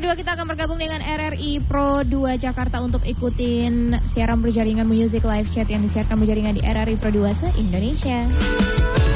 kedua kita akan bergabung dengan RRI Pro 2 Jakarta untuk ikutin siaran berjaringan Music Live Chat yang disiarkan berjaringan di RRI Pro 2 se-Indonesia.